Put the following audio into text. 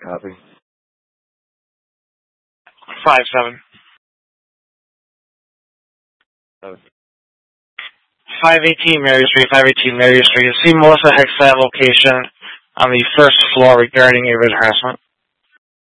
Copy. 5-7. 518 Mary Street, 518 Mary Street. You see Melissa Hex's location on the first floor regarding a harassment.